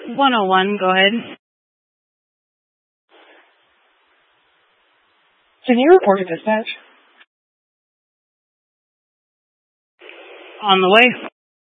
101, go ahead. Can you report to dispatch? On the way.